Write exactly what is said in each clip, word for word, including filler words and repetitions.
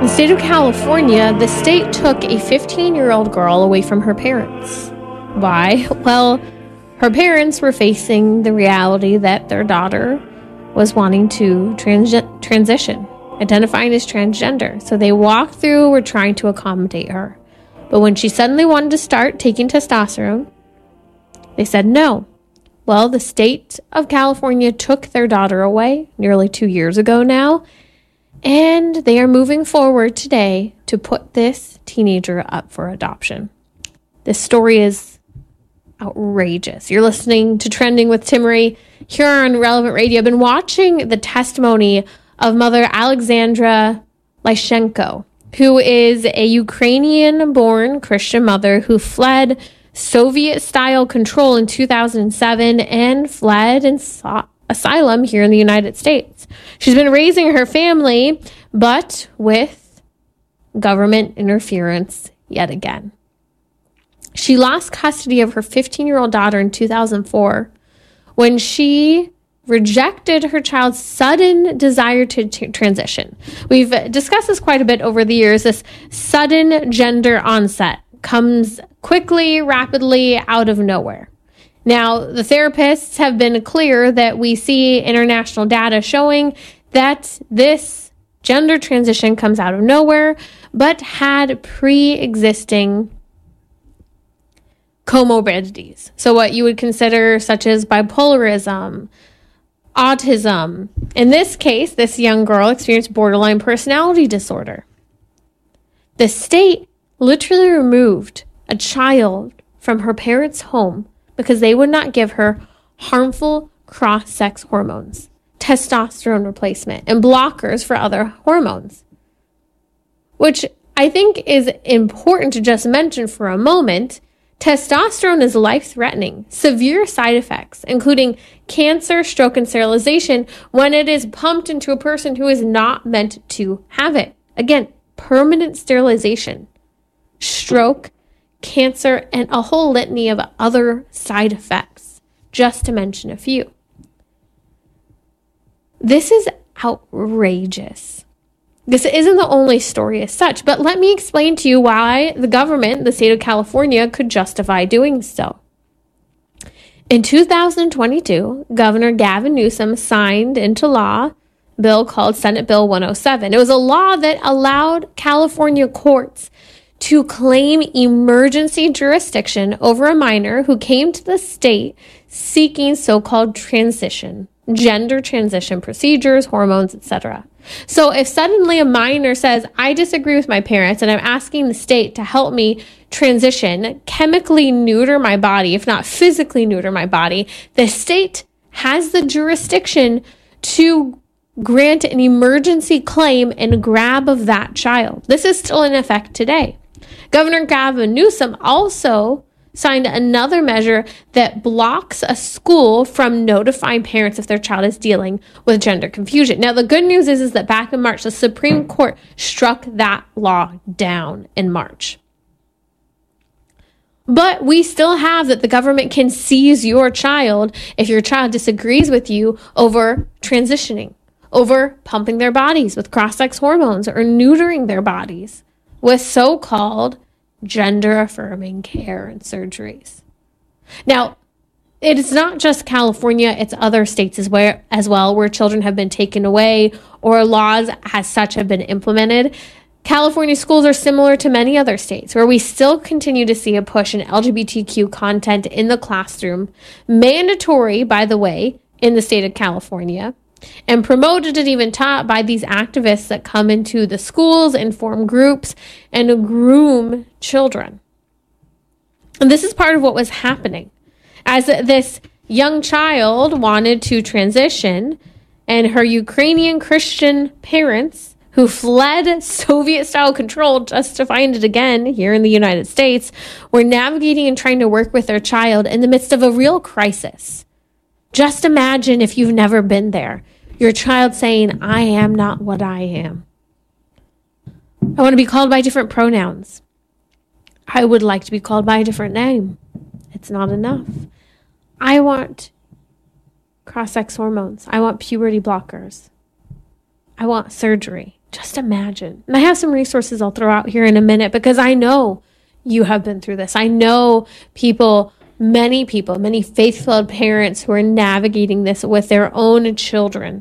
the state of California, the state took a fifteen-year-old girl away from her parents. Why? Well, her parents were facing the reality that their daughter was wanting to trans- transition, identifying as transgender. So they walked through, were trying to accommodate her. But when she suddenly wanted to start taking testosterone, they said no. Well, the state of California took their daughter away nearly two years ago now, and they are moving forward today to put this teenager up for adoption. This story is outrageous. You're listening to Trending with Timmerie here on Relevant Radio. I've been watching the testimony of Mother Alexandra Lyshenko, who is a Ukrainian-born Christian mother who fled Soviet-style control in two thousand seven and fled and sought asylum here in the United States. She's been raising her family, but with government interference yet again. She lost custody of her fifteen-year-old daughter in two thousand four when she rejected her child's sudden desire to t- transition. We've discussed this quite a bit over the years. This sudden gender onset comes quickly, rapidly, out of nowhere. Now, the therapists have been clear that we see international data showing that this gender transition comes out of nowhere, but had pre-existing comorbidities. So what you would consider such as bipolarism, autism. In this case, this young girl experienced borderline personality disorder. The state literally removed a child from her parents' home because they would not give her harmful cross-sex hormones, testosterone replacement, and blockers for other hormones. Which I think is important to just mention for a moment. Testosterone is life-threatening, severe side effects, including cancer, stroke, and sterilization when it is pumped into a person who is not meant to have it. Again, permanent sterilization, stroke, cancer, and a whole litany of other side effects, just to mention a few. This is outrageous. This isn't the only story as such, but let me explain to you why the government, the state of California, could justify doing so. In two thousand twenty-two, Governor Gavin Newsom signed into law a bill called Senate Bill one oh seven. It was a law that allowed California courts to claim emergency jurisdiction over a minor who came to the state seeking so-called transition, gender transition procedures, hormones, et cetera. So if suddenly a minor says, I disagree with my parents and I'm asking the state to help me transition, chemically neuter my body, if not physically neuter my body, the state has the jurisdiction to grant an emergency claim and grab of that child. This is still in effect today. Governor Gavin Newsom also signed another measure that blocks a school from notifying parents if their child is dealing with gender confusion. Now, the good news is, is that back in March, the Supreme Court struck that law down in March. But we still have that the government can seize your child if your child disagrees with you over transitioning, over pumping their bodies with cross-sex hormones or neutering their bodies with so-called gender-affirming care and surgeries. Now, it is not just California, it's other states as well, as well where children have been taken away or laws as such have been implemented. California schools are similar to many other states where we still continue to see a push in L G B T Q content in the classroom, mandatory, by the way, in the state of California, and promoted and even taught by these activists that come into the schools and form groups and groom children. And this is part of what was happening. As this young child wanted to transition, and her Ukrainian Christian parents, who fled Soviet-style control just to find it again here in the United States, were navigating and trying to work with their child in the midst of a real crisis. Just imagine if you've never been there. Your child saying, I am not what I am. I want to be called by different pronouns. I would like to be called by a different name. It's not enough. I want cross-sex hormones. I want puberty blockers. I want surgery Just imagine. And I have some resources I'll throw out here in a minute because I know you have been through this. I know people, many people, many faith-filled parents who are navigating this with their own children.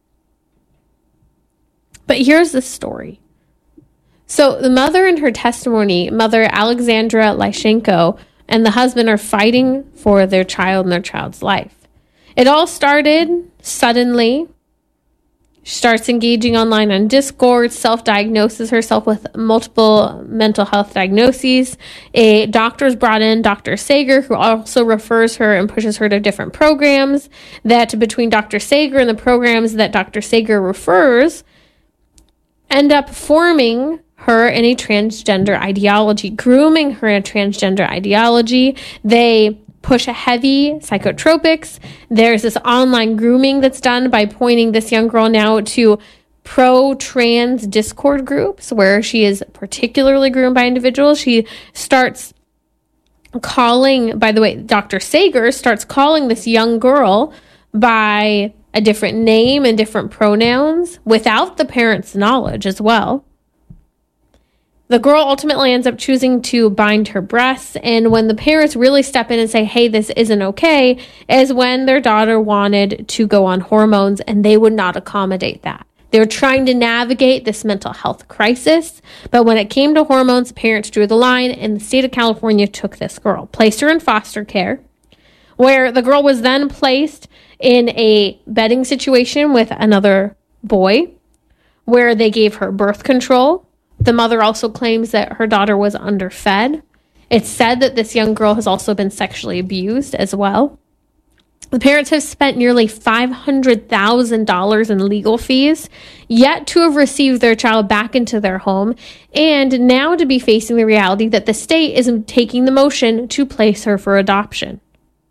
But here's the story. So the mother in her testimony, Mother Alexandra Lyshenko, and the husband are fighting for their child and their child's life. It all started suddenly. She starts engaging online on Discord, self-diagnoses herself with multiple mental health diagnoses. A doctor is brought in, Doctor Sager, who also refers her and pushes her to different programs. That between Doctor Sager and the programs that Doctor Sager refers, end up forming her in a transgender ideology, grooming her in a transgender ideology. They push a heavy psychotropics. There's this online grooming that's done by pointing this young girl now to pro-trans Discord groups where she is particularly groomed by individuals. She starts calling, by the way, Doctor Sager starts calling this young girl by a different name and different pronouns without the parents' knowledge as well. The girl ultimately ends up choosing to bind her breasts, and when the parents really step in and say, hey, this isn't okay, is when their daughter wanted to go on hormones, and they would not accommodate that. They were trying to navigate this mental health crisis, but when it came to hormones, parents drew the line, and the state of California took this girl, placed her in foster care, where the girl was then placed in a bedding situation with another boy, where they gave her birth control. The mother also claims that her daughter was underfed. It's said that this young girl has also been sexually abused as well. The parents have spent nearly five hundred thousand dollars in legal fees, yet to have received their child back into their home, and now to be facing the reality that the state is taking the motion to place her for adoption.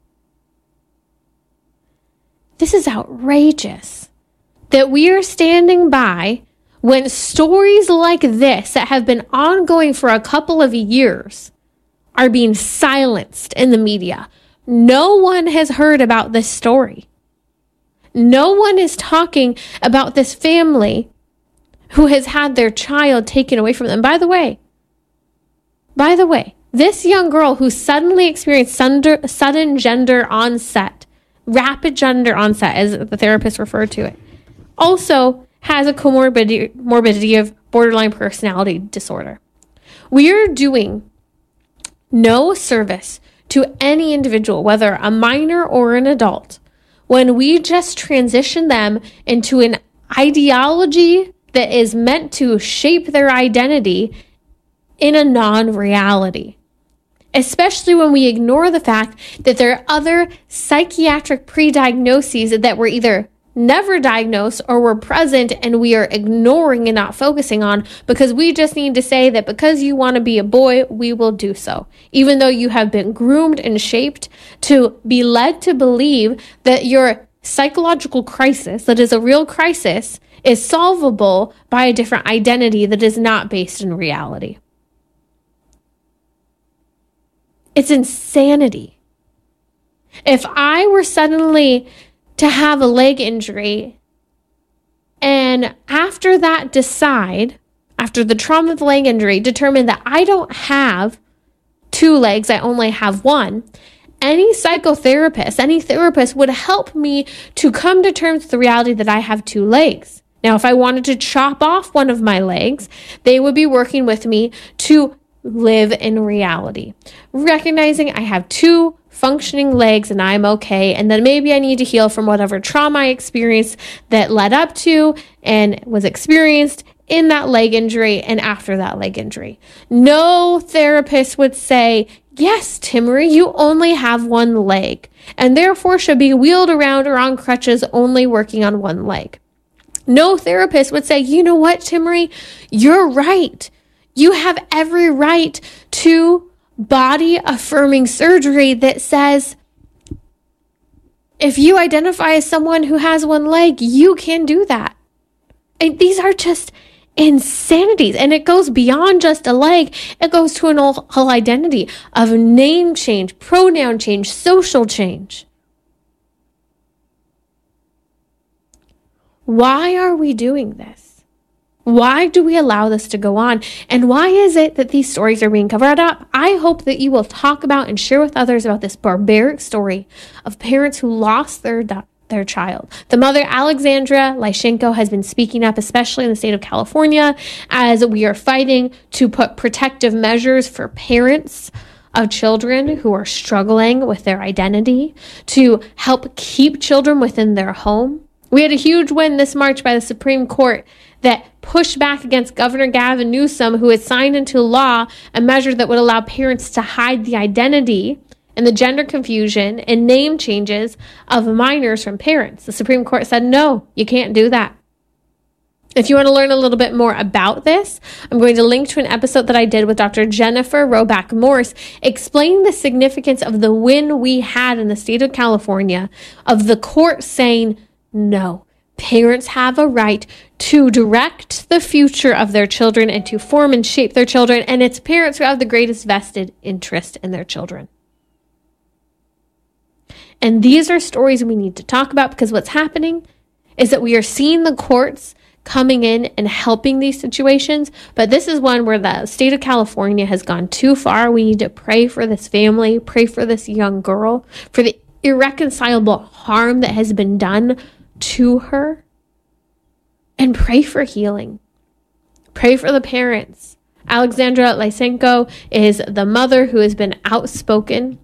This is outrageous that we are standing by when stories like this that have been ongoing for a couple of years are being silenced in the media. No one has heard about this story. No one is talking about this family who has had their child taken away from them. By the way, by the way, this young girl who suddenly experienced sudden gender onset, rapid gender onset, as the therapist referred to it, also has a comorbidity morbidity of borderline personality disorder. We are doing no service to any individual, whether a minor or an adult, when we just transition them into an ideology that is meant to shape their identity in a non-reality. Especially when we ignore the fact that there are other psychiatric pre-diagnoses that were either never diagnosed or were present and we are ignoring and not focusing on because we just need to say that because you want to be a boy, we will do so. Even though you have been groomed and shaped to be led to believe that your psychological crisis, that is a real crisis, is solvable by a different identity that is not based in reality. It's insanity. If I were suddenly to have a leg injury, and after that decide, after the trauma of the leg injury, determine that I don't have two legs, I only have one, any psychotherapist, any therapist would help me to come to terms with the reality that I have two legs. Now, if I wanted to chop off one of my legs, they would be working with me to live in reality, recognizing I have two functioning legs and I'm okay, and then maybe I need to heal from whatever trauma I experienced that led up to and was experienced in that leg injury and after that leg injury. No therapist would say, yes, Timmery, you only have one leg and therefore should be wheeled around or on crutches only working on one leg. No therapist would say, you know what, Timmery, you're right. You have every right to body affirming surgery that says if you identify as someone who has one leg, you can do that. And these are just insanities. And it goes beyond just a leg. It goes to an whole, whole identity of name change, pronoun change, social change. Why are we doing this? Why do we allow this to go on? And why is it that these stories are being covered up? I hope that you will talk about and share with others about this barbaric story of parents who lost their their child. The mother, Alexandra Lyshenko, has been speaking up, especially in the state of California, as we are fighting to put protective measures for parents of children who are struggling with their identity, to help keep children within their home. We had a huge win this March by the Supreme Court that pushed back against Governor Gavin Newsom, who had signed into law a measure that would allow parents to hide the identity and the gender confusion and name changes of minors from parents. The Supreme Court said, no, you can't do that. If you want to learn a little bit more about this, I'm going to link to an episode that I did with Doctor Jennifer Roback Morse, explaining the significance of the win we had in the state of California of the court saying, no, parents have a right to direct the future of their children and to form and shape their children, and it's parents who have the greatest vested interest in their children. And these are stories we need to talk about, because what's happening is that we are seeing the courts coming in and helping these situations, but this is one where the state of California has gone too far. We need to pray for this family, pray for this young girl, for the irreconcilable harm that has been done to her, and pray for healing. Pray for the parents. Alexandra Lyshenko is the mother who has been outspoken.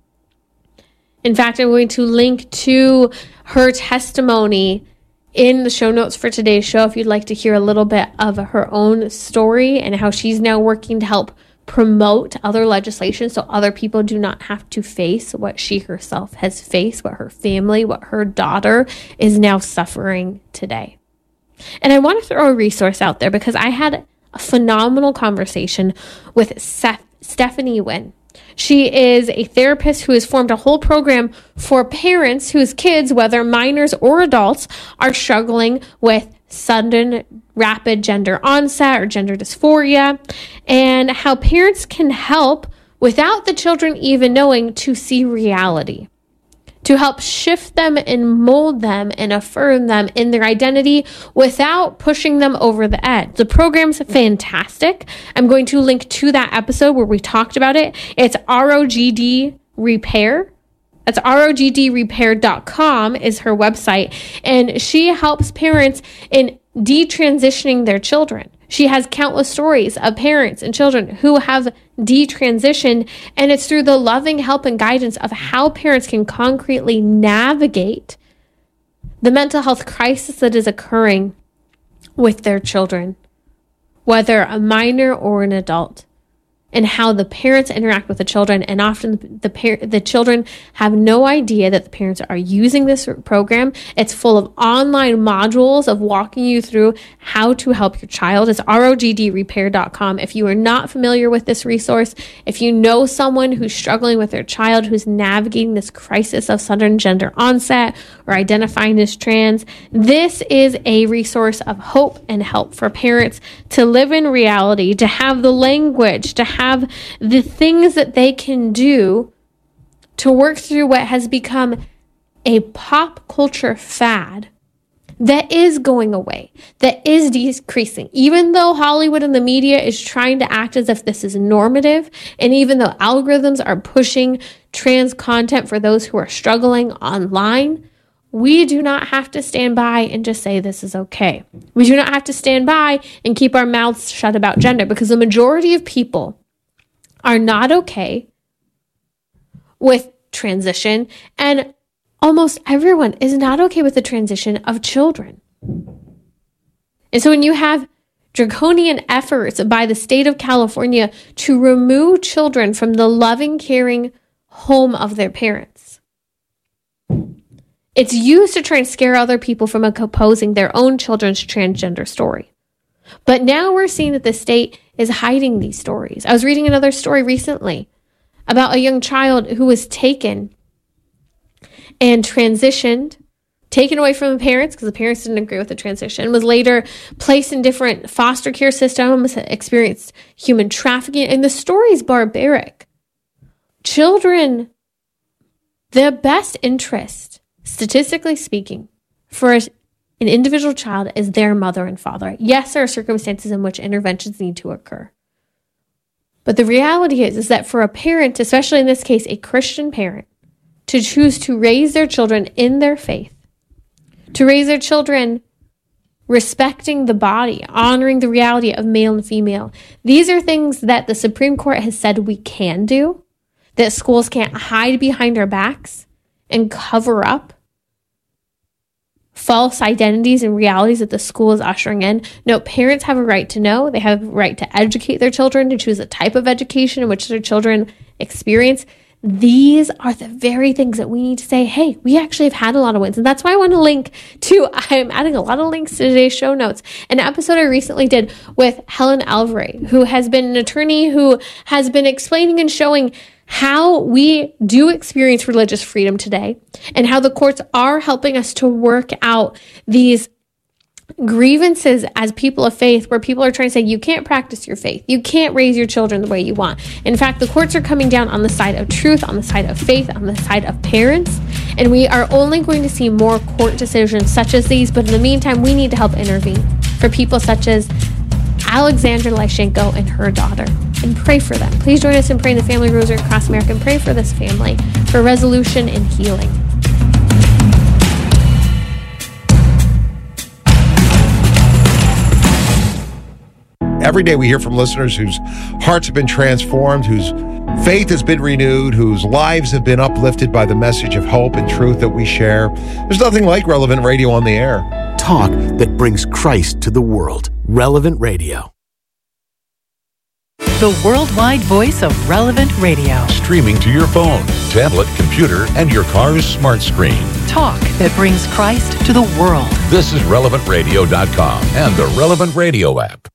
In fact, I'm going to link to her testimony in the show notes for today's show if you'd like to hear a little bit of her own story and how she's now working to help promote other legislation so other people do not have to face what she herself has faced, what her family, what her daughter is now suffering today. And I want to throw a resource out there because I had a phenomenal conversation with Seth, Stephanie Wynn. She is a therapist who has formed a whole program for parents whose kids, whether minors or adults, are struggling with sudden, rapid gender onset or gender dysphoria, and how parents can help without the children even knowing to see reality, to help shift them and mold them and affirm them in their identity without pushing them over the edge. The program's fantastic. I'm going to link to that episode where we talked about it. It's R O G D Repair. That's R O G D repair dot com is her website. And she helps parents in detransitioning their children. She has countless stories of parents and children who have detransitioned, and it's through the loving help and guidance of how parents can concretely navigate the mental health crisis that is occurring with their children, whether a minor or an adult, and how the parents interact with the children. And often the par- the children have no idea that the parents are using this program. It's full of online modules of walking you through how to help your child. It's R O G D repair dot com. If you are not familiar with this resource, if you know someone who's struggling with their child, who's navigating this crisis of sudden gender onset or identifying as trans, this is a resource of hope and help for parents to live in reality, to have the language, to have have the things that they can do to work through what has become a pop culture fad that is going away, that is decreasing. Even though Hollywood and the media is trying to act as if this is normative, and even though algorithms are pushing trans content for those who are struggling online, we do not have to stand by and just say this is okay. We do not have to stand by and keep our mouths shut about gender, because the majority of people are not okay with transition, and almost everyone is not okay with the transition of children. And so when you have draconian efforts by the state of California to remove children from the loving, caring home of their parents, it's used to try and scare other people from opposing their own children's transgender story. But now we're seeing that the state is hiding these stories. I was reading another story recently about a young child who was taken and transitioned, taken away from the parents because the parents didn't agree with the transition, was later placed in different foster care systems, experienced human trafficking, and the story is barbaric. Children, the best interest, statistically speaking, for an individual child as their mother and father. Yes, there are circumstances in which interventions need to occur. But the reality is, is that for a parent, especially in this case, a Christian parent, to choose to raise their children in their faith, to raise their children respecting the body, honoring the reality of male and female, these are things that the Supreme Court has said we can do, that schools can't hide behind our backs and cover up false identities and realities that the school is ushering in. No, parents have a right to know. They have a right to educate their children, to choose a type of education in which their children experience. These are the very things that we need to say, hey, we actually have had a lot of wins. And that's why I want to link to, I'm adding a lot of links to today's show notes, an episode I recently did with Helen Alvarez, who has been an attorney who has been explaining and showing how we do experience religious freedom today and how the courts are helping us to work out these grievances as people of faith, where people are trying to say, you can't practice your faith. You can't raise your children the way you want. In fact, the courts are coming down on the side of truth, on the side of faith, on the side of parents. And we are only going to see more court decisions such as these. But in the meantime, we need to help intervene for people such as Alexandra Lyshenko and her daughter, and pray for them. Please join us in praying the Family Rosary across America and pray for this family for resolution and healing. Every day we hear from listeners whose hearts have been transformed, whose faith has been renewed, whose lives have been uplifted by the message of hope and truth that we share. There's nothing like Relevant Radio on the air. Talk that brings Christ to the world. Relevant Radio. The worldwide voice of Relevant Radio. Streaming to your phone, tablet, computer, and your car's smart screen. Talk that brings Christ to the world. This is relevant radio dot com and the Relevant Radio app.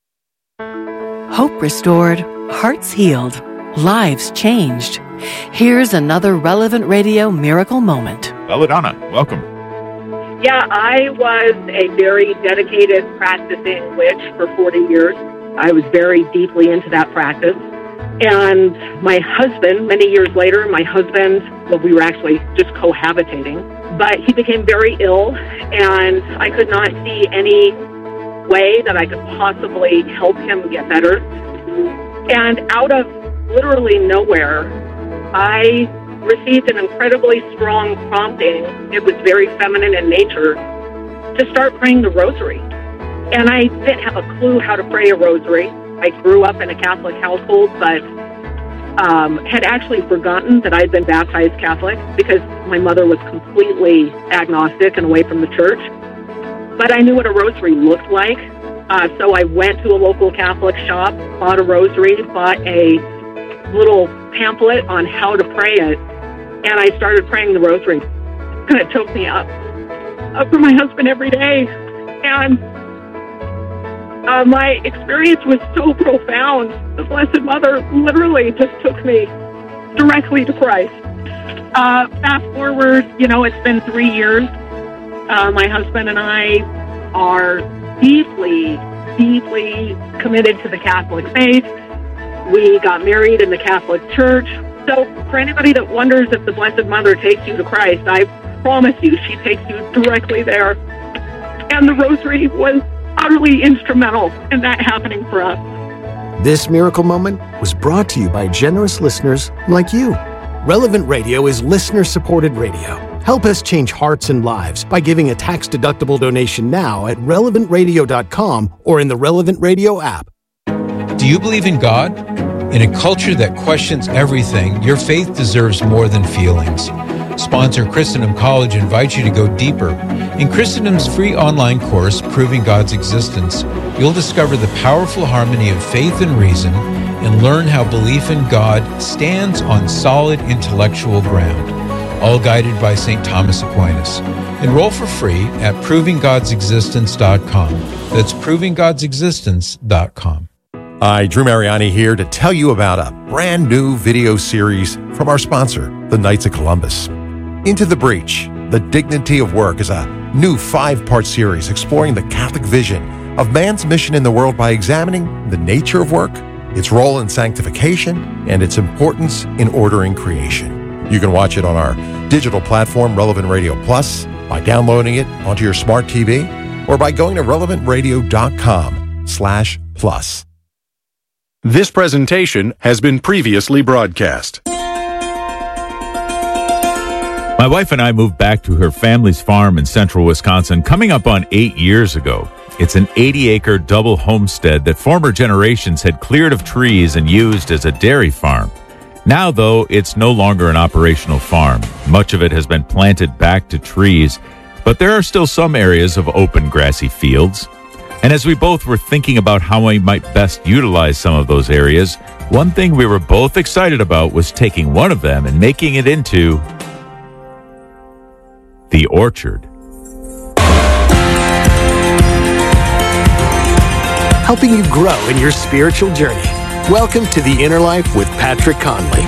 Hope restored, hearts healed, lives changed. Here's another Relevant Radio miracle moment. Belladonna, welcome. Yeah, I was a very dedicated practicing witch for forty years. I was very deeply into that practice. And my husband, many years later, my husband, well, we were actually just cohabitating, but he became very ill, and I could not see any way that I could possibly help him get better. And out of literally nowhere, I received an incredibly strong prompting. It was very feminine in nature, to start praying the rosary. And I didn't have a clue how to pray a rosary. I grew up in a Catholic household, but um, had actually forgotten that I'd been baptized Catholic because my mother was completely agnostic and away from the church. But I knew what a rosary looked like. Uh, so I went to a local Catholic shop, bought a rosary, bought a little pamphlet on how to pray it, and I started praying the rosary. And it took me up, up for my husband every day. And uh, my experience was so profound. The Blessed Mother literally just took me directly to Christ. Uh, fast forward, you know, it's been three years. Uh, my husband and I are deeply, deeply committed to the Catholic faith. We got married in the Catholic Church. So for anybody that wonders if the Blessed Mother takes you to Christ, I promise you she takes you directly there. And the rosary was utterly instrumental in that happening for us. This miracle moment was brought to you by generous listeners like you. Relevant Radio is listener-supported radio. Help us change hearts and lives by giving a tax-deductible donation now at relevant radio dot com or in the Relevant Radio app. Do you believe in God? In a culture that questions everything, your faith deserves more than feelings. Sponsor Christendom College invites you to go deeper. In Christendom's free online course, Proving God's Existence, you'll discover the powerful harmony of faith and reason and learn how belief in God stands on solid intellectual ground, all guided by Saint Thomas Aquinas. Enroll for free at proving gods existence dot com. That's proving gods existence dot com. Hi, Drew Mariani here to tell you about a brand new video series from our sponsor, the Knights of Columbus. Into the Breach, The Dignity of Work is a new five-part series exploring the Catholic vision of man's mission in the world by examining the nature of work, its role in sanctification, and its importance in ordering creation. You can watch it on our digital platform, Relevant Radio Plus, by downloading it onto your smart T V or by going to relevant radio dot com slash plus. This presentation has been previously broadcast. My wife and I moved back to her family's farm in central Wisconsin coming up on eight years ago. It's an eighty-acre double homestead that former generations had cleared of trees and used as a dairy farm. Now, though, it's no longer an operational farm. Much of it has been planted back to trees, but there are still some areas of open grassy fields. And as we both were thinking about how we might best utilize some of those areas, one thing we were both excited about was taking one of them and making it into the orchard. Helping you grow in your spiritual journey. Welcome to The Inner Life with Patrick Conley.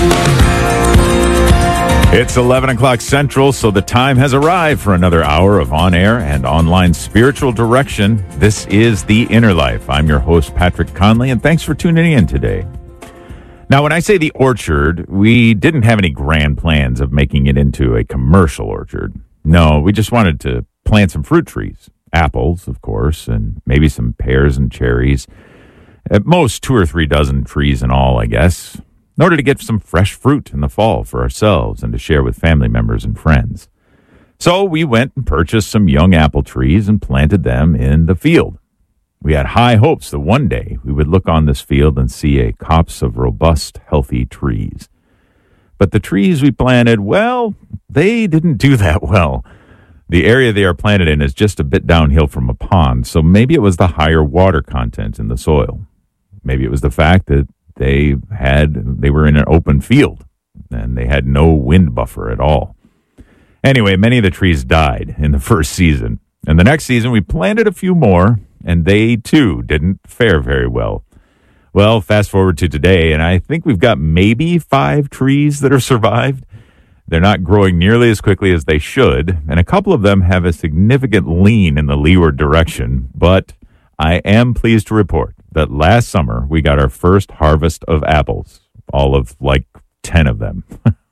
It's eleven o'clock Central, so the time has arrived for another hour of on-air and online spiritual direction. This is The Inner Life. I'm your host, Patrick Conley, and thanks for tuning in today. Now, when I say the orchard, we didn't have any grand plans of making it into a commercial orchard. No, we just wanted to plant some fruit trees. Apples, of course, and maybe some pears and cherries. At most, two or three dozen trees in all, I guess, in order to get some fresh fruit in the fall for ourselves and to share with family members and friends. So we went and purchased some young apple trees and planted them in the field. We had high hopes that one day we would look on this field and see a copse of robust, healthy trees. But the trees we planted, well, they didn't do that well. The area they are planted in is just a bit downhill from a pond, so maybe it was the higher water content in the soil. Maybe it was the fact that they had they were in an open field and they had no wind buffer at all. Anyway, many of the trees died in the first season, and the next season we planted a few more, and they too didn't fare very well. Well, fast forward to today, and I think we've got maybe five trees that have survived. They're not growing nearly as quickly as they should, and a couple of them have a significant lean in the leeward direction, but I am pleased to report that last summer we got our first harvest of apples, all of like ten of them.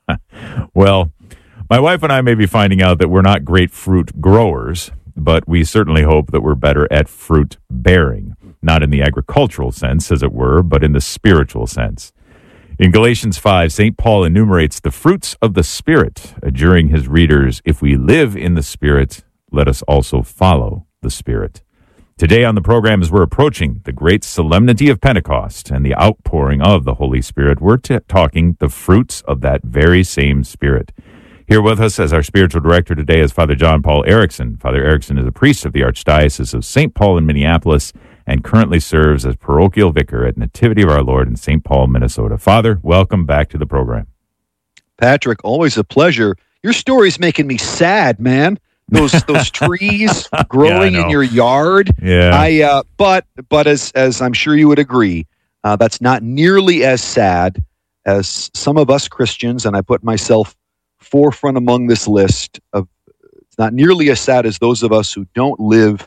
Well, my wife and I may be finding out that we're not great fruit growers, but we certainly hope that we're better at fruit bearing. Not in the agricultural sense, as it were, but in the spiritual sense. In Galatians five, Saint Paul enumerates the fruits of the Spirit, adjuring his readers, if we live in the Spirit, let us also follow the Spirit. Today on the program, as we're approaching the great solemnity of Pentecost and the outpouring of the Holy Spirit, we're t- talking the fruits of that very same Spirit. Here with us as our spiritual director today is Father John Paul Erickson. Father Erickson is a priest of the Archdiocese of Saint Paul in Minneapolis and currently serves as parochial vicar at Nativity of Our Lord in Saint Paul, Minnesota. Father, welcome back to the program. Patrick, always a pleasure. Your story's making me sad, man. Those those trees growing yeah, in your yard. Yeah. I uh, but but as as I'm sure you would agree, uh, that's not nearly as sad as some of us Christians, and I put myself forefront among this list of. It's not nearly as sad as those of us who don't live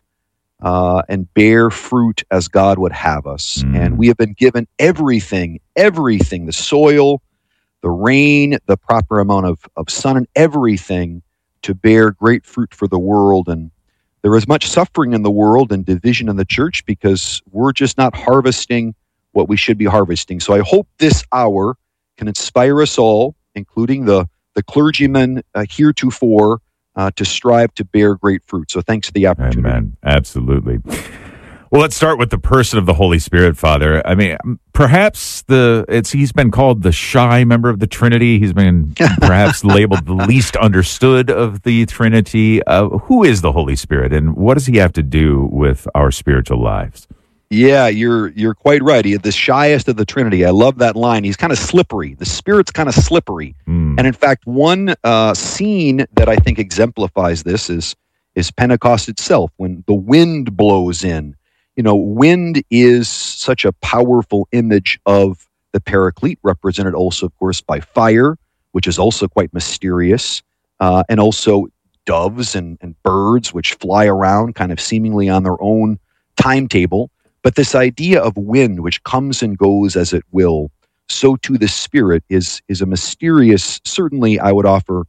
Uh, and bear fruit as God would have us. Mm. And we have been given everything, everything, the soil, the rain, the proper amount of, of sun and everything to bear great fruit for the world. And there is much suffering in the world and division in the church because we're just not harvesting what we should be harvesting. So I hope this hour can inspire us all, including the, the clergymen uh, heretofore, Uh, to strive to bear great fruit. So thanks for the opportunity. Amen. Absolutely. Well, let's start with the person of the Holy Spirit, Father. I mean, perhaps the it's he's been called the shy member of the Trinity. He's been perhaps labeled the least understood of the Trinity. Uh, who is the Holy Spirit, and what does he have to do with our spiritual lives? Yeah, you're you're quite right. He is the shyest of the Trinity. I love that line. He's kind of slippery. The Spirit's kind of slippery. Mm. And in fact, one uh, scene that I think exemplifies this is is Pentecost itself, when the wind blows in. You know, wind is such a powerful image of the Paraclete, represented also, of course, by fire, which is also quite mysterious, uh, and also doves and, and birds, which fly around kind of seemingly on their own timetable. But this idea of wind, which comes and goes as it will, so too the Spirit is is a mysterious, certainly I would offer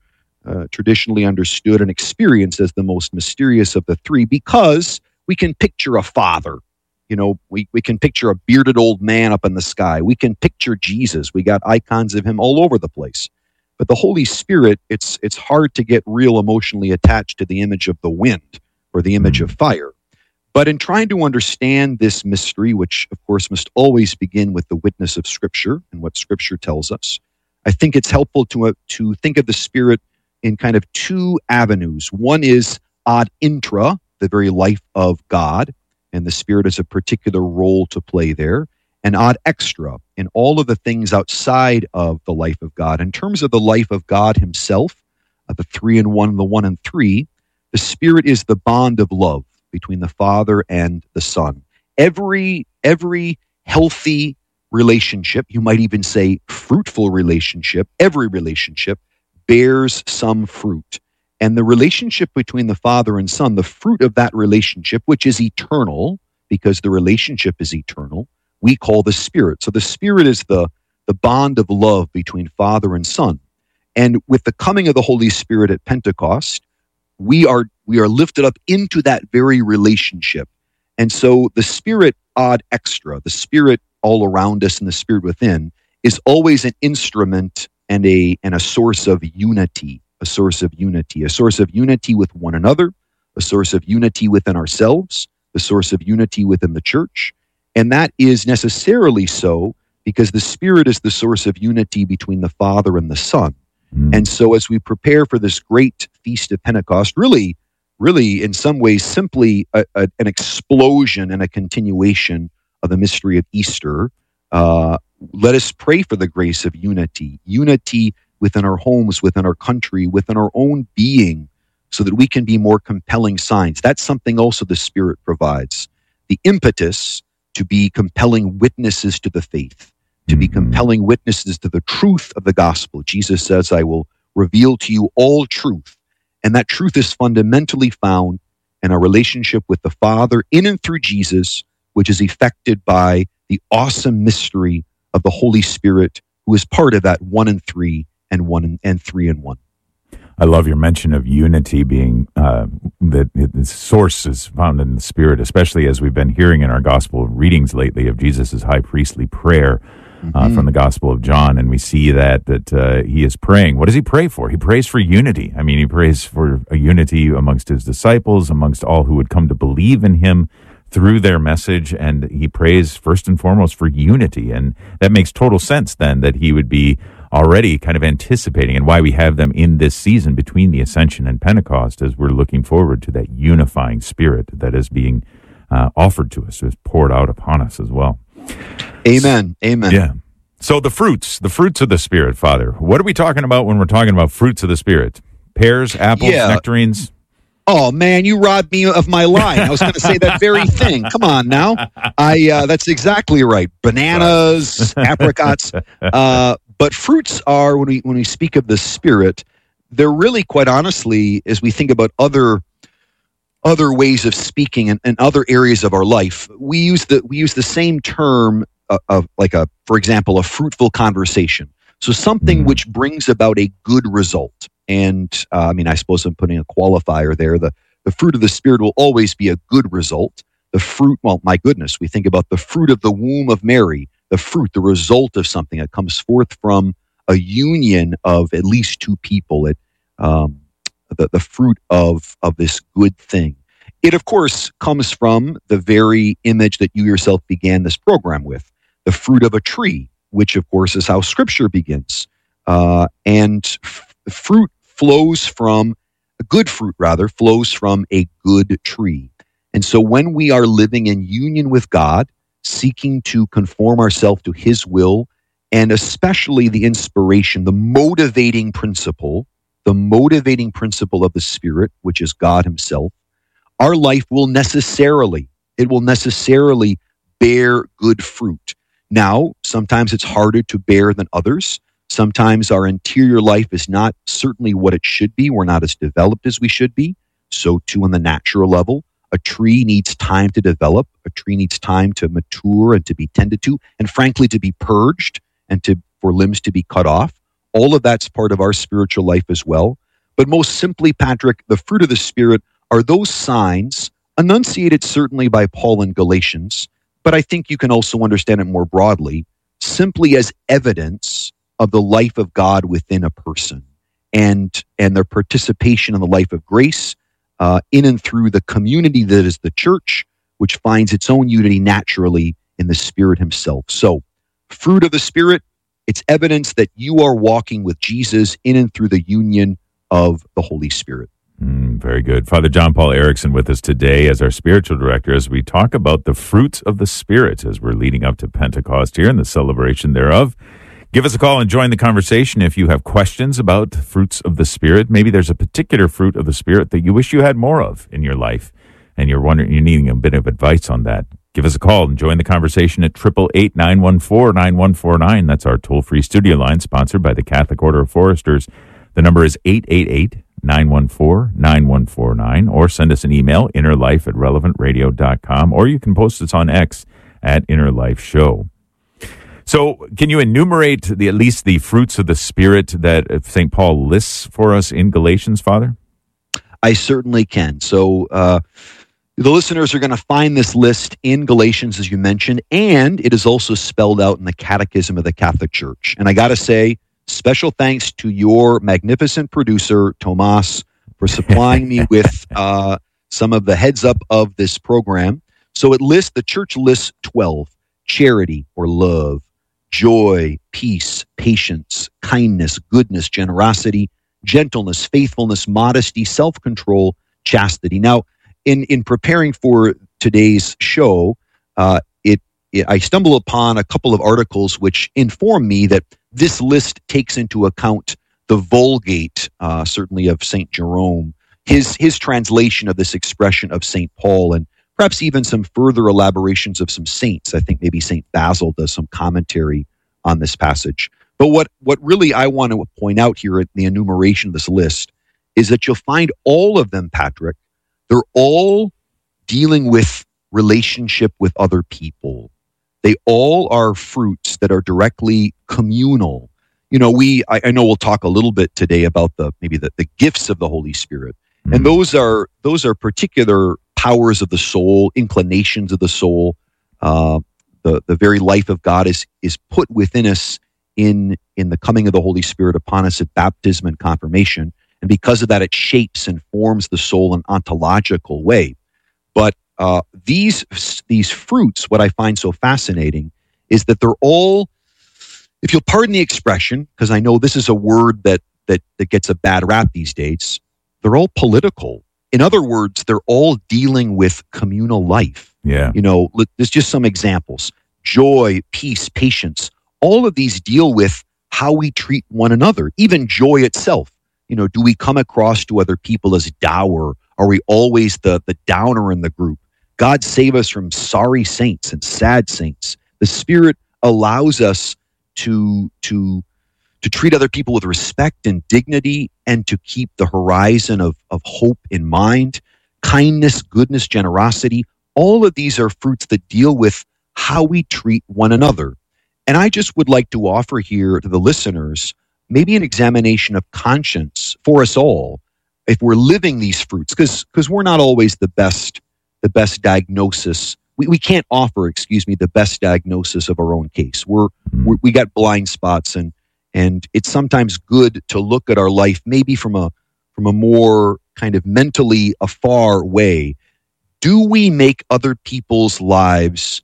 uh, traditionally understood and experienced as the most mysterious of the three, because we can picture a father. You know, we, we can picture a bearded old man up in the sky. We can picture Jesus. We got icons of him all over the place. But the Holy Spirit, it's it's hard to get real emotionally attached to the image of the wind or the image of fire. But in trying to understand this mystery, which of course must always begin with the witness of Scripture and what Scripture tells us, I think it's helpful to uh, to think of the Spirit in kind of two avenues. One is ad intra, the very life of God, and the Spirit has a particular role to play there, and ad extra, in all of the things outside of the life of God. In terms of the life of God himself, uh, the three and one, the one and three, the Spirit is the bond of love between the Father and the Son. Every, every healthy relationship, you might even say fruitful relationship, every relationship bears some fruit. And the relationship between the Father and Son, the fruit of that relationship, which is eternal, because the relationship is eternal, we call the Spirit. So the Spirit is the, the bond of love between Father and Son. And with the coming of the Holy Spirit at Pentecost, we are we are lifted up into that very relationship. And so the Spirit ad extra, the Spirit all around us and the Spirit within, is always an instrument and a and a source of unity, a source of unity, a source of unity with one another, a source of unity within ourselves, a source of unity within the church. And that is necessarily so because the Spirit is the source of unity between the Father and the Son. Mm. And so as we prepare for this great feast of Pentecost, really, really in some ways simply a, a, an explosion and a continuation of the mystery of Easter, uh, let us pray for the grace of unity, unity within our homes, within our country, within our own being, so that we can be more compelling signs. That's something also the Spirit provides. The impetus to be compelling witnesses to the faith, to be compelling witnesses to the truth of the gospel. Jesus says, I will reveal to you all truth. And that truth is fundamentally found in our relationship with the Father in and through Jesus, which is effected by the awesome mystery of the Holy Spirit, who is part of that one and three and one and, and three and one. I love your mention of unity being uh, that the source is found in the Spirit, especially as we've been hearing in our gospel readings lately of Jesus' high priestly prayer uh, mm-hmm. from the Gospel of John. And we see that that uh, he is praying. What does he pray for? He prays for unity. I mean, he prays for a unity amongst his disciples, amongst all who would come to believe in him through their message. And he prays first and foremost for unity. And that makes total sense then that he would be already kind of anticipating, and why we have them in this season between the Ascension and Pentecost, as we're looking forward to that unifying Spirit that is being uh, offered to us, is poured out upon us as well. Amen. Amen. Yeah. So the fruits, the fruits of the Spirit, Father. What are we talking about when we're talking about fruits of the Spirit? Pears, apples, yeah. nectarines? Oh man, you robbed me of my line. I was going to say that very thing. Come on now. I uh, that's exactly right. Bananas, apricots. Uh, but fruits are, when we when we speak of the Spirit, they're really, quite honestly, as we think about other other ways of speaking and, and other areas of our life, we use the we use the same term of, of like a, for example, a fruitful conversation. So something which brings about a good result. And uh, I mean, I suppose I'm putting a qualifier there. The, the fruit of the Spirit will always be a good result. The fruit, well, my goodness, we think about the fruit of the womb of Mary, the fruit, the result of something that comes forth from a union of at least two people, it, um, the, the fruit of, of this good thing. It, of course, comes from the very image that you yourself began this program with, the fruit of a tree, which, of course, is how Scripture begins. Uh, and f- fruit flows from, a good fruit rather, flows from a good tree. And so when we are living in union with God, seeking to conform ourselves to His will, and especially the inspiration, the motivating principle, the motivating principle of the Spirit, which is God Himself, our life will necessarily, it will necessarily bear good fruit. Now, sometimes it's harder to bear than others. Sometimes our interior life is not certainly what it should be. We're not as developed as we should be. So too on the natural level. A tree needs time to develop. A tree needs time to mature and to be tended to, and frankly, to be purged and to for limbs to be cut off. All of that's part of our spiritual life as well. But most simply, Patrick, the fruit of the Spirit are those signs, enunciated certainly by Paul in Galatians, but I think you can also understand it more broadly, simply as evidence of the life of God within a person and, and their participation in the life of grace uh, in and through the community that is the church, which finds its own unity naturally in the Spirit himself. So, fruit of the Spirit, it's evidence that you are walking with Jesus in and through the union of the Holy Spirit. Mm, very good. Father John Paul Erickson with us today as our spiritual director as we talk about the fruits of the Spirit as we're leading up to Pentecost here and the celebration thereof. Give us a call and join the conversation if you have questions about fruits of the Spirit. Maybe there's a particular fruit of the Spirit that you wish you had more of in your life and you're wondering, you're needing a bit of advice on that. Give us a call and join the conversation at eight eight eight, nine one four, nine one four nine. That's our toll-free studio line sponsored by the Catholic Order of Foresters. The number is eight eight eight, nine one four, nine one four nine, or send us an email, innerlife at relevant radio dot com, or you can post us on X at Innerlife Show. So can you enumerate the, at least the fruits of the Spirit that Saint Paul lists for us in Galatians, Father? I certainly can. So uh, the listeners are going to find this list in Galatians, as you mentioned, and it is also spelled out in the Catechism of the Catholic Church. And I got to say, special thanks to your magnificent producer, Tomas, for supplying me with uh, some of the heads up of this program. So it lists, the church lists twelve: charity or love, joy, peace, patience, kindness, goodness, generosity, gentleness, faithfulness, modesty, self-control, chastity. Now, in, in preparing for today's show, uh, it, it I stumbled upon a couple of articles which inform me that this list takes into account the Vulgate, uh, certainly of Saint Jerome, his his translation of this expression of Saint Paul, and perhaps even some further elaborations of some saints. I think maybe Saint Basil does some commentary on this passage. But what, what really I want to point out here in the enumeration of this list is that you'll find all of them, Patrick, they're all dealing with relationship with other people. They all are fruits that are directly communal. You know, we, I, I know we'll talk a little bit today about the, maybe the, the gifts of the Holy Spirit. Mm-hmm. And those are, those are particular powers of the soul, inclinations of the soul. Uh, the, the very life of God is, is put within us in, in the coming of the Holy Spirit upon us at baptism and confirmation. And because of that, it shapes and forms the soul in an ontological way. But uh, these, these fruits, what I find so fascinating is that they're all, if you'll pardon the expression, because I know this is a word that, that, that gets a bad rap these days, they're all political. In other words, they're all dealing with communal life. Yeah. You know, there's just some examples. Joy, peace, patience. All of these deal with how we treat one another, even joy itself. You know, do we come across to other people as dour? Are we always the, the downer in the group? God save us from sorry saints and sad saints. The Spirit allows us to, to, to treat other people with respect and dignity and to keep the horizon of, of hope in mind. Kindness, goodness, generosity. All of these are fruits that deal with how we treat one another. And I just would like to offer here to the listeners maybe an examination of conscience for us all if we're living these fruits, because because we're not always the best the best diagnosis. We we can't offer, excuse me, the best diagnosis of our own case. We're, we're we got blind spots, and and it's sometimes good to look at our life maybe from a from a more kind of mentally afar way. Do we make other people's lives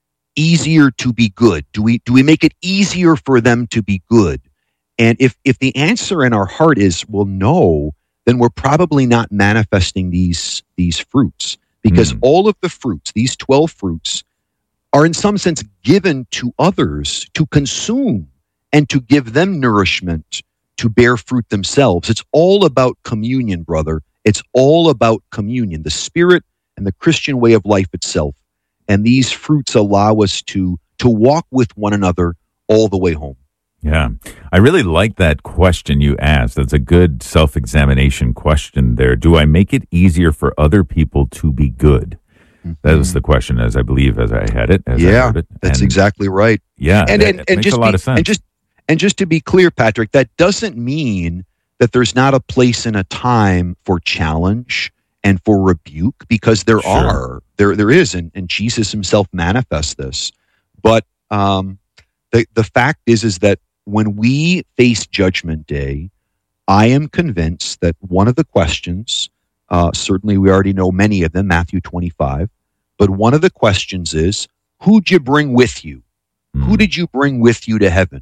easier to be good? Do we do we make it easier for them to be good? And if if the answer in our heart is, well, no, then we're probably not manifesting these these fruits, because mm. all of the fruits, these twelve fruits, are in some sense given to others to consume and to give them nourishment to bear fruit themselves. It's all about communion, brother. It's all about communion, the Spirit and the Christian way of life itself. And these fruits allow us to to walk with one another all the way home. Yeah. I really like that question you asked. That's a good self-examination question there. Do I make it easier for other people to be good? Mm-hmm. That was the question, as I believe, as I had it. As yeah, I heard it. That's and, exactly right. Yeah, and, that, and, it and makes just a lot be, of sense. And just, and just to be clear, Patrick, that doesn't mean that there's not a place and a time for challenge and for rebuke, because there Sure. are, there there is, and, and Jesus himself manifests this. But um, the the fact is, is that when we face Judgment Day, I am convinced that one of the questions, uh, certainly we already know many of them, Matthew twenty-five, but one of the questions is, who'd you bring with you? Mm. Who did you bring with you to heaven?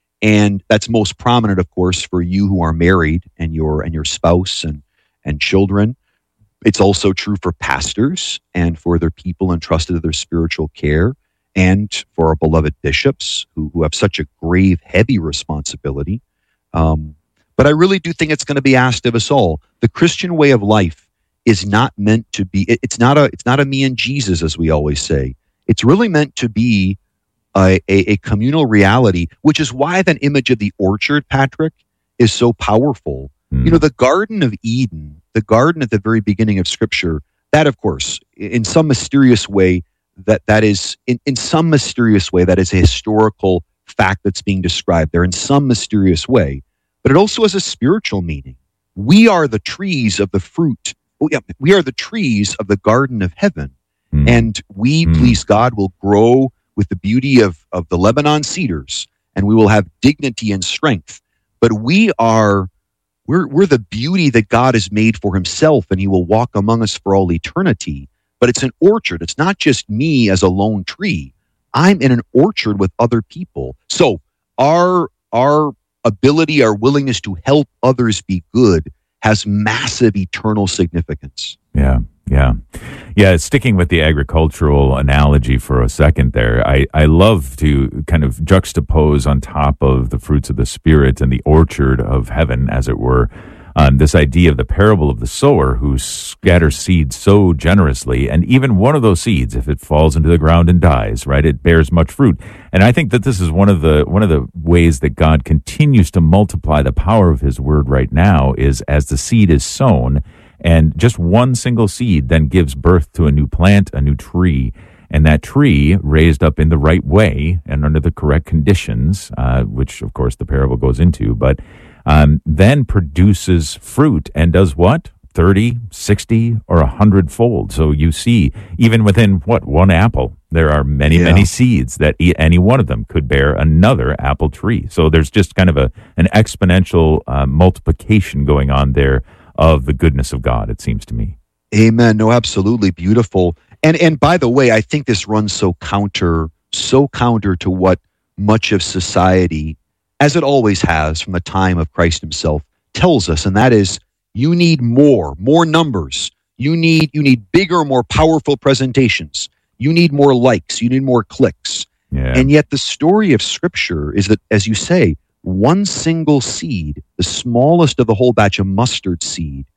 And that's most prominent, of course, for you who are married and your and your spouse and and children. It's also true for pastors and for their people entrusted to their spiritual care, and for our beloved bishops who, who have such a grave, heavy responsibility. Um, but I really do think it's going to be asked of us all. The Christian way of life is not meant to be. It, it's not a. It's not a me and Jesus, as we always say. It's really meant to be a, a, a communal reality, which is why that image of the orchard, Patrick, is so powerful. Mm. You know, the Garden of Eden, the garden at the very beginning of Scripture, that, of course, in some mysterious way, that that is, in, in some mysterious way, that is a historical fact that's being described there in some mysterious way. But it also has a spiritual meaning. We are the trees of the fruit. Oh, yeah, we are the trees of the garden of heaven. Mm. And we, Mm. please God, will grow with the beauty of, of the Lebanon cedars, and we will have dignity and strength. But we are, we're, we're the beauty that God has made for himself, and he will walk among us for all eternity. But it's an orchard. It's not just me as a lone tree. I'm in an orchard with other people. So our, our ability, our willingness to help others be good has massive eternal significance. Yeah, yeah. Yeah, sticking with the agricultural analogy for a second there, I, I love to kind of juxtapose on top of the fruits of the Spirit and the orchard of heaven, as it were, um, this idea of the parable of the sower who scatters seeds so generously, and even one of those seeds, if it falls into the ground and dies, right, it bears much fruit. And I think that this is one of the one of the ways that God continues to multiply the power of his word right now, is as the seed is sown, and just one single seed then gives birth to a new plant, a new tree. And that tree, raised up in the right way and under the correct conditions, uh, which, of course, the parable goes into, but um, then produces fruit and does what? thirty, sixty, or one hundred fold. So you see, even within, what, one apple, there are many, Yeah. many seeds that e- any one of them could bear another apple tree. So there's just kind of a an exponential uh, multiplication going on there of the goodness of God, it seems to me. Amen. No, absolutely beautiful. And and by the way, I think this runs so counter, so counter to what much of society, as it always has from the time of Christ himself, tells us, and that is, you need more, more numbers. You need you need bigger, more powerful presentations. You need more likes. You need more clicks. Yeah. And yet the story of Scripture is that, as you say, one single seed, the smallest of the whole batch of mustard seed,